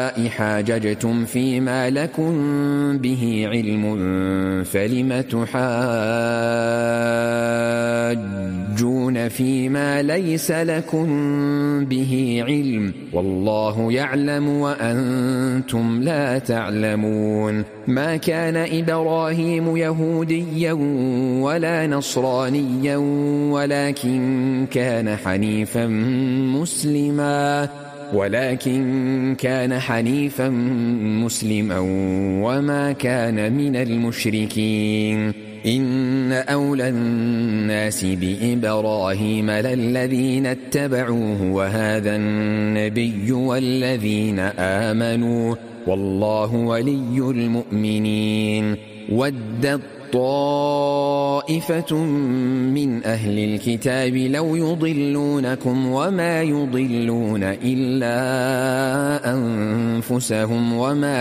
حاججتم فيما لكم به علم فلم تحاجون فيما ليس لكم به علم والله يعلم وأنتم لا تعلمون. ما كان إبراهيم يهوديا ولا نصرانيا ولكن كان حنيفا مسلما وما كان من المشركين. إن أولى الناس بإبراهيم للذين اتبعوه وهذا النبي والذين آمنوا والله ولي المؤمنين. ودت طائفة من أهل الكتاب لو يضلونكم وما يضلون إلا أنفسهم وما